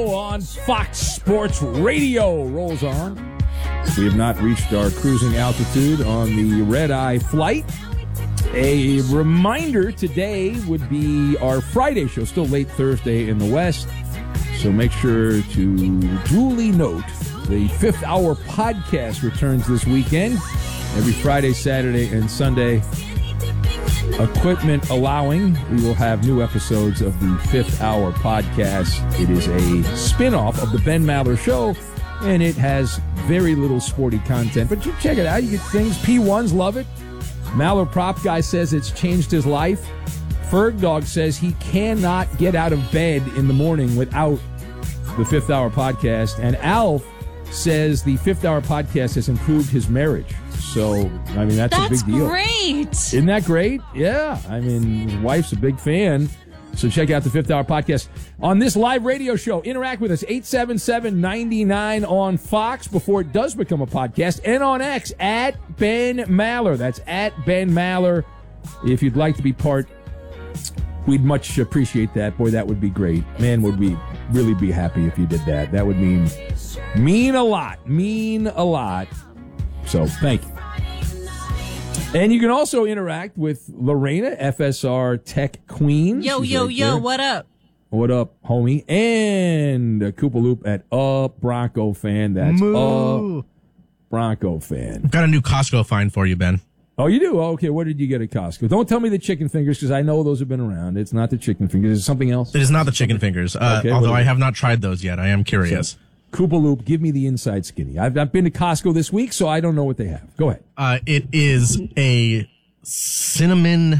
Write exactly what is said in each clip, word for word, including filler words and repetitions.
On Fox Sports Radio rolls on. We have not reached our cruising altitude on the red-eye flight. A reminder, today would be our Friday show, still late Thursday in the West. So make sure to duly note the fifth hour podcast returns this weekend. Every Friday, Saturday, and Sunday. Equipment allowing, we will have new episodes of the Fifth Hour podcast. It is a spin-off of the Ben Maller Show, and it has very little sporty content. But you check it out. You get things. P ones love it. Maller Prop Guy says it's changed his life. Ferg Dog says he cannot get out of bed in the morning without the Fifth Hour podcast. And Alf says the Fifth Hour podcast has improved his marriage. So, I mean, that's, that's a big deal. That's great. Isn't that great? Yeah. I mean, his wife's a big fan. So check out the Fifth Hour podcast. On this live radio show, interact with us, eight seven seven, nine nine on Fox before it does become a podcast, and on X, at Ben Maller. That's at Ben Maller. If you'd like to be part, we'd much appreciate that. Boy, that would be great. Man, would we really be happy if you did that. That would mean, mean a lot. Mean a lot. So, thank you. And you can also interact with Lorena, F S R Tech Queen. Yo, She's yo, right yo, there. what up? What up, homie? And uh, Koopa Loop at a Bronco fan. That's Moo. a Bronco fan. Got a new Costco find for you, Ben. Oh, you do? Okay, what did you get at Costco? Don't tell me the chicken fingers, because I know those have been around. It's not the chicken fingers. Is it something else? It is not the chicken fingers, uh, Okay, although what I is it? have not tried those yet. I am curious. So, Koopa Loop, give me the inside skinny. I've, I've been to Costco this week, so I don't know what they have. Go ahead. Uh, it is a cinnamon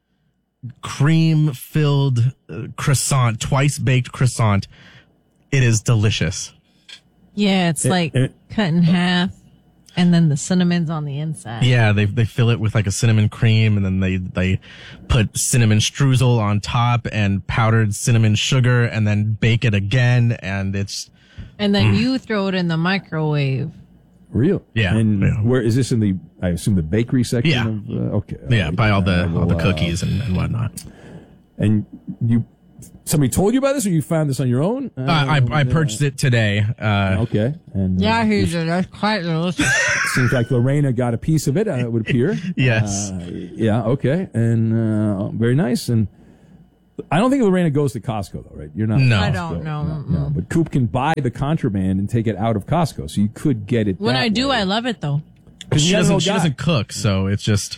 cream-filled uh, croissant, twice-baked croissant. It is delicious. Yeah, it's Eh, like eh. cut in half, and then the cinnamon's on the inside. Yeah, they they fill it with like a cinnamon cream, and then they they put cinnamon streusel on top and powdered cinnamon sugar, and then bake it again, and it's And then you throw it in the microwave. Real? Yeah, And yeah. where is this in the, I assume, the bakery section? Yeah. Of, uh, okay. yeah, right. by all the I will, all the uh, cookies and, and whatnot. And you, somebody told you about this, or you found this on your own? Uh, I I purchased it today. Uh, Okay. And uh, Yeah, he's that's quite delicious. seems like Lorena got a piece of it, uh, it would appear. Yes. Uh, yeah, okay. And uh, very nice. And I don't think Lorena goes to Costco, though, right? You're not. No. Costco. I don't know. No, no. But Coop can buy the contraband and take it out of Costco, so you could get it. When that I do, way. I love it though. 'Cause She you got an doesn't. old She guy. doesn't cook, so it's just.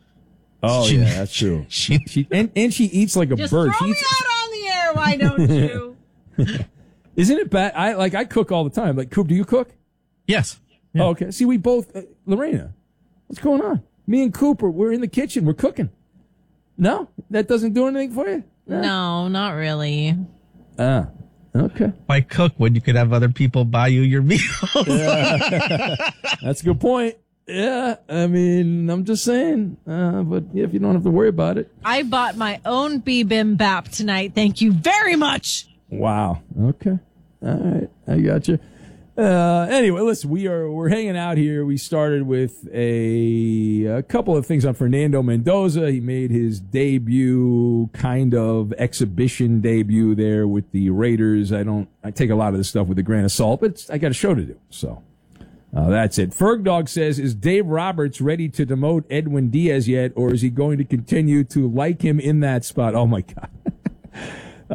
Oh, she- yeah, that's true. She. She and, and she eats like a Just bird. throw She me eats, out on the air, why don't you? isn't it bad? I like I cook all the time. Like Coop, do you cook? Yes. Yeah. Oh, okay. See, we both, uh, Lorena, what's going on? Me and Cooper, we're in the kitchen. We're cooking. No, that doesn't do anything for you. No, not really. Ah, okay. Why cook when you could have other people buy you your meals? That's a good point. Yeah, I mean, I'm just saying. Uh, but if you don't have to worry about it. I bought my own bibimbap tonight. Thank you very much. Wow. Okay. All right. I got you. Uh, anyway, listen, we are, we're hanging out here. We started with a, a couple of things on Fernando Mendoza. He made his debut, kind of exhibition debut there with the Raiders. I don't, I take a lot of this stuff with a grain of salt, but it's, I got a show to do. So, uh, that's it. Ferg Dog says, is Dave Roberts ready to demote Edwin Diaz yet, or is he going to continue to like him in that spot? Oh my God. Uh,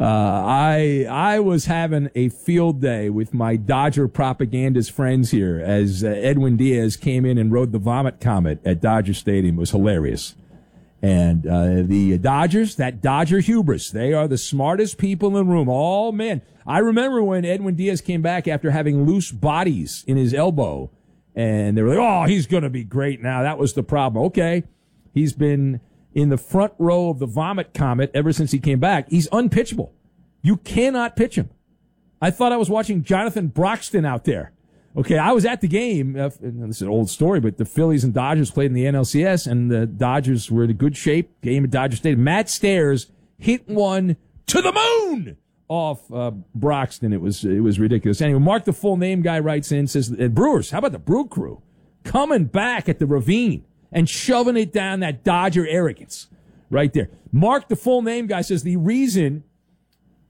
I I was having a field day with my Dodger propagandist friends here as uh, Edwin Diaz came in and rode the Vomit Comet at Dodger Stadium. It was hilarious. And uh, the Dodgers, that Dodger hubris, they are the smartest people in the room. Oh, man. I remember when Edwin Diaz came back after having loose bodies in his elbow, and they were like, oh, he's going to be great now. That was the problem. Okay. He's been in the front row of the Vomit Comet ever since he came back. He's unpitchable. You cannot pitch him. I thought I was watching Jonathan Broxton out there. Okay, I was at the game. Uh, and this is an old story, but the Phillies and Dodgers played in the N L C S, and the Dodgers were in good shape. Game at Dodger Stadium. Matt Stairs hit one to the moon off uh, Broxton. It was it was ridiculous. Anyway, Mark, the full name guy, writes in, says, and Brewers, how about the Brew Crew coming back at the Ravine and shoving it down that Dodger arrogance right there. Mark, the full name guy, says the reason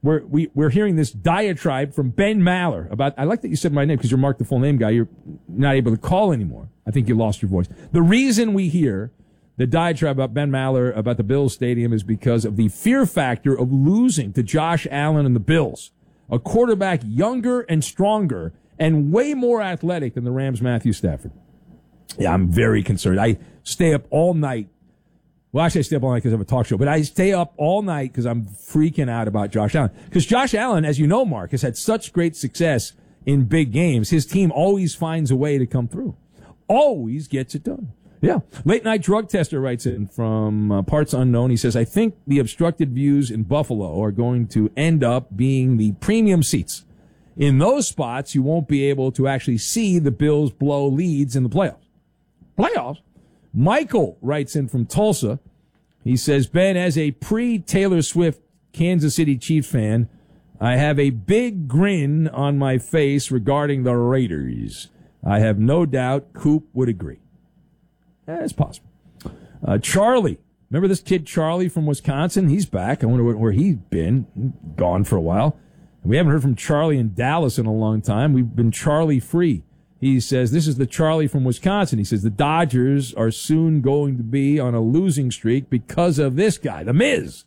we're we, we're hearing this diatribe from Ben Maller about. I like that you said my name because you're Mark the full name guy. You're not able to call anymore. I think you lost your voice. The reason we hear the diatribe about Ben Maller about the Bills Stadium is because of the fear factor of losing to Josh Allen and the Bills, a quarterback younger and stronger and way more athletic than the Rams' Matthew Stafford. Yeah, I'm very concerned. I stay up all night. Well, actually, I stay up all night because I have a talk show, but I stay up all night because I'm freaking out about Josh Allen. Because Josh Allen, as you know, Mark, has had such great success in big games. His team always finds a way to come through. Always gets it done. Yeah. Late Night Drug Tester writes in from uh, Parts Unknown. He says, I think the obstructed views in Buffalo are going to end up being the premium seats. In those spots, you won't be able to actually see the Bills blow leads in the playoffs. Playoffs? Michael writes in from Tulsa. He says, Ben, as a pre-Taylor Swift Kansas City Chiefs fan, I have a big grin on my face regarding the Raiders. I have no doubt Coop would agree. That's possible. Uh, Charlie. Remember this kid Charlie from Wisconsin? He's back. I wonder where he's been. Gone for a while. We haven't heard from Charlie in Dallas in a long time. We've been Charlie free. He says, this is the Charlie from Wisconsin. He says, the Dodgers are soon going to be on a losing streak because of this guy, The Miz.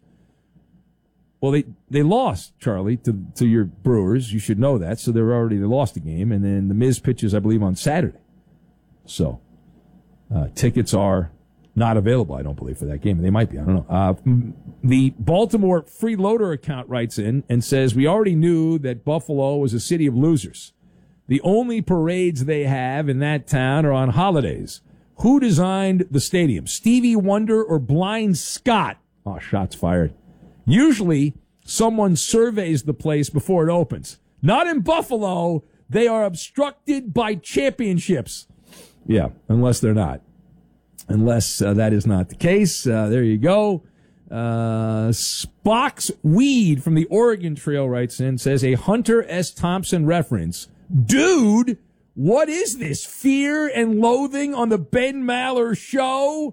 Well, they, they lost, Charlie, to, to your Brewers. You should know that. So they're already, they lost the game. And then The Miz pitches, I believe, on Saturday. So, uh, tickets are not available, I don't believe, for that game. They might be. I don't know. Uh, the Baltimore Freeloader account writes in and says, we already knew that Buffalo was a city of losers. The only parades they have in that town are on holidays. Who designed the stadium? Stevie Wonder or Blind Scott? Oh, shots fired. Usually, someone surveys the place before it opens. Not in Buffalo. They are obstructed by championships. Yeah, unless they're not. Unless uh, that is not the case. Uh, there you go. Uh, Spock's Weed from the Oregon Trail writes in, says, a Hunter S. Thompson reference. Dude, what is this? Fear and loathing on the Ben Maller show?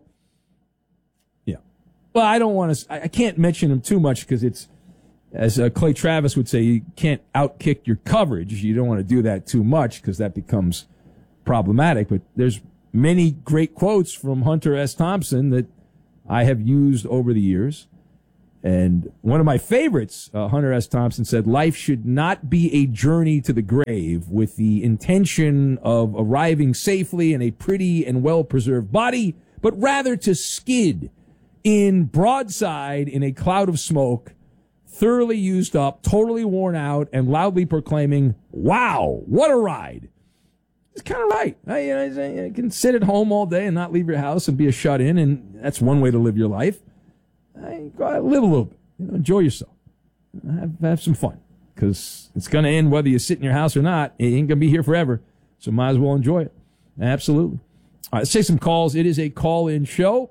Yeah. Well, I don't want to, I can't mention him too much because it's, as uh, Clay Travis would say, you can't outkick your coverage. You don't want to do that too much because that becomes problematic. But there's many great quotes from Hunter S. Thompson that I have used over the years. And one of my favorites, uh, Hunter S. Thompson said, life should not be a journey to the grave with the intention of arriving safely in a pretty and well-preserved body, but rather to skid in broadside in a cloud of smoke, thoroughly used up, totally worn out, and loudly proclaiming, wow, what a ride. It's kind of right. I, you know, you can sit at home all day and not leave your house and be a shut-in, and that's one way to live your life. I, go out, live a little bit. You know, enjoy yourself. Have, have some fun. Because it's going to end whether you sit in your house or not. It ain't going to be here forever. So might as well enjoy it. Absolutely. All right, let's take some calls. It is a call-in show.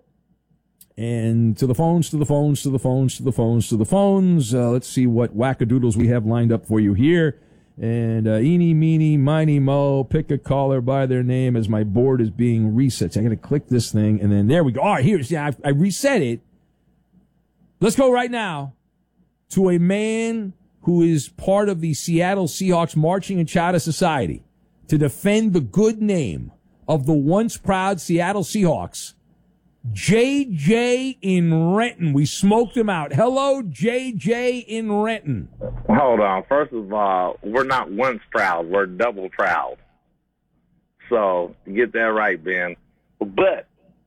And to the phones, to the phones, to the phones, to the phones, to the phones. Uh, let's see what wackadoodles we have lined up for you here. And uh, eeny, meeny, miny, mo, pick a caller by their name as my board is being reset. So I'm going to click this thing, and then there we go. All right, here's, yeah, I, I reset it. Let's go right now to a man who is part of the Seattle Seahawks Marching and Chowder Society to defend the good name of the once proud Seattle Seahawks, J J in Renton. We smoked him out. Hello, J J in Renton. Hold on. First of all, we're not once proud. We're double proud. So get that right, Ben. But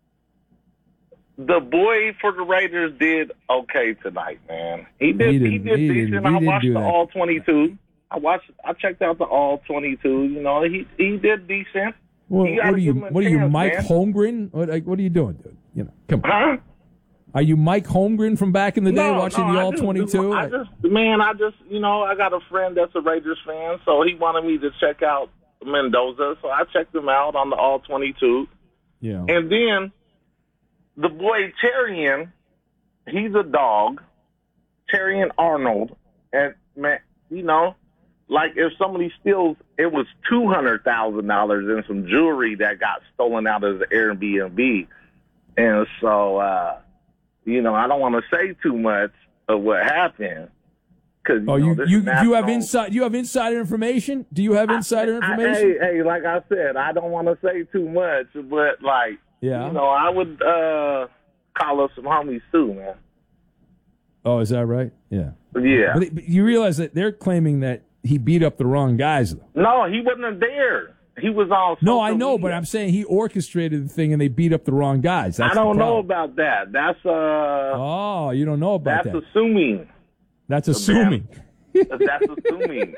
the boy for the Raiders did okay tonight, man. He did. He, he did he decent. I watched the all twenty-two. I watched. I checked out the all twenty-two. You know, he he did decent. Well, you what are you? What are you, chance, Mike man. Holmgren? What, like, what are you doing, dude? You know, come on. Huh? Are you Mike Holmgren from back in the day No, watching no, the I all just- twenty-two? I just, man, I just, you know, I got a friend that's a Raiders fan, so he wanted me to check out Mendoza, so I checked him out on the all twenty-two. Yeah. And then the boy Terrian, he's a dog, Terrian Arnold, and man, you know, like if somebody steals, it was two hundred thousand dollars in some jewelry that got stolen out of the Airbnb, and so, uh, you know, I don't want to say too much of what happened, Cause, you Oh, know, you this you is you have national- inside you have insider information? Do you have insider I- I- information? hey, hey, like I said, I don't want to say too much, but like, Yeah. you know, I would uh, call up some homies too, man. Oh, is that right? Yeah. Yeah. But, but you realize that they're claiming that he beat up the wrong guys, though. No, he wasn't there. He was on. No, I social know, media. but I'm saying he orchestrated the thing and they beat up the wrong guys. That's I don't the know problem. about that. That's uh, Oh, you don't know about that's that. assuming. That's assuming. That's assuming.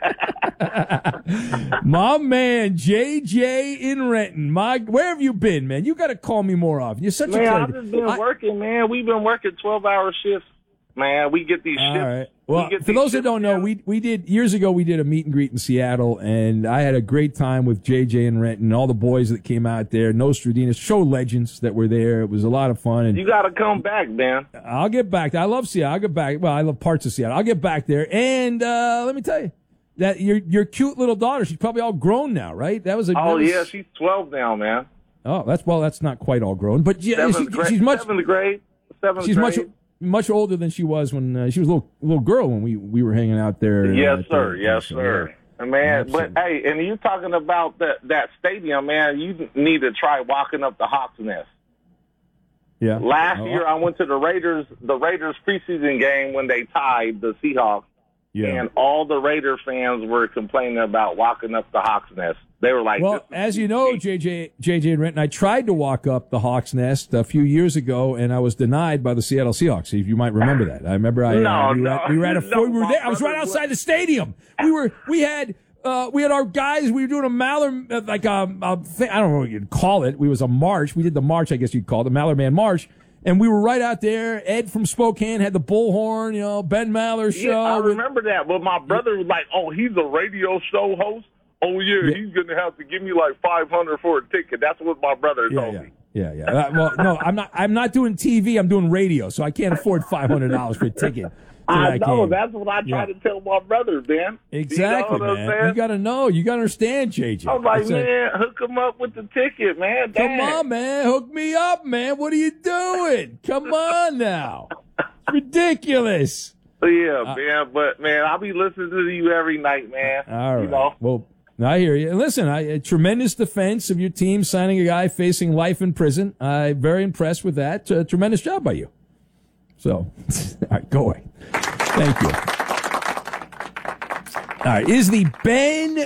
My man, J J in Renton. My, where have you been, man? You got to call me more often. You're such Man, a I've treasure. just been I- working, man. We've been working twelve-hour shifts, man. We get these All shifts. right. Well, we get for these those that shifts don't know, in. we we did years ago. We did a meet and greet in Seattle, and I had a great time with J J and Renton, all the boys that came out there, Nostradamus, show legends that were there. It was a lot of fun, and You got to come back, man. I'll get back. I love Seattle. I'll get back. Well, I love parts of Seattle. I'll get back there, and uh, let me tell you that your your cute little daughter. She's probably all grown now, right? That was a. Oh that was- yeah, she's twelve now, man. Oh, that's well. That's not quite all grown, but yeah, Seventh she, grade. she's much. Seventh grade. Seventh She's grade. much much older than she was when uh, she was a little little girl when we we were hanging out there. Yes, uh, at sir. the- Yes, so, sir. yeah. Man, Absolutely. but hey, and you talking about that that stadium, man? You need to try walking up the Hawks Nest. Yeah. Last Oh, year, I went to the Raiders the Raiders preseason game when they tied the Seahawks, Yeah. and all the Raider fans were complaining about walking up the Hawks Nest. They were like, Well, this is as you too know, cheap. J J, J J and Renton, I tried to walk up the Hawks Nest a few years ago, and I was denied by the Seattle Seahawks. If you might remember that, I remember I No, uh, we, were no. at, we were at a No, we were my there. I was right brother outside the stadium. We were we had. Uh, we had our guys. We were doing a Maller, uh, like a, a thing, I don't know what you'd call it. We was a march. We did the march, I guess you'd call it, the Maller Man March. And we were right out there. Ed from Spokane had the bullhorn, you know, Ben Maller show. Yeah, I with- remember that. But my brother was like, "Oh, he's a radio show host. Oh yeah, Yeah. he's gonna have to give me like five hundred for a ticket." That's what my brother Yeah, told yeah, me. yeah, yeah. Uh, well, no, I'm not. I'm not doing T V. I'm doing radio, so I can't afford five hundred dollars for a ticket. to I that know. game. That's what I try Yeah. to tell my brother, man. Exactly, you know what I'm man. saying? You got to know. You got to understand, J J. I'm like, It's a- man, hook him up with the ticket, man. Come Dang. on, man. Hook me up, man. What are you doing? Come on now. It's ridiculous. Yeah, Uh, man. But man, I'll be listening to you every night, man. All right. You know. Well, I hear you. And listen, I, a tremendous defense of your team signing a guy facing life in prison. I'm very impressed with that. Uh, tremendous job by you. So, all right, go away. Thank you. All right, is the Ben